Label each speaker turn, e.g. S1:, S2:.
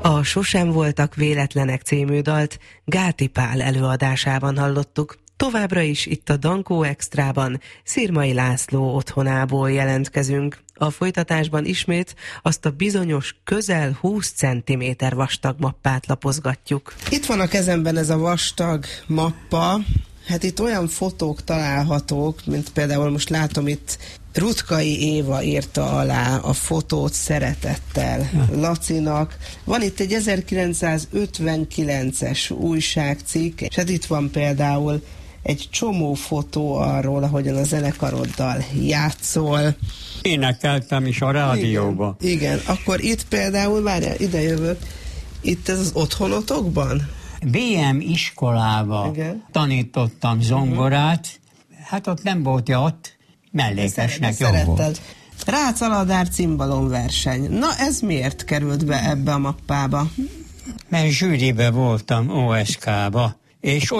S1: A Sosem voltak véletlenek című dalt Gáti Pál előadásában hallottuk. Továbbra is itt a Dankó Extrában Szirmai László otthonából jelentkezünk. A folytatásban ismét azt a bizonyos közel 20 cm vastag mappát lapozgatjuk. Itt van a kezemben ez a vastag mappa. Hát itt olyan fotók találhatók, mint például most látom itt Rutkai Éva írta alá a fotót szeretettel Lacinak. Van itt egy 1959-es újságcikk, és hát itt van például egy csomó fotó arról, ahogyan a zenekaroddal játszol.
S2: Énekeltem is a rádióban.
S1: Igen, akkor itt például, várjál, ide jövök, itt ez az otthonotokban?
S2: BM iskolába tanítottam zongorát, hát ott nem volt ott, mellékesnek jó volt.
S1: Rácz Aladár cimbalom verseny. Na ez miért került be ebbe a mappába?
S2: Mert zsűribe voltam OSK-ba, és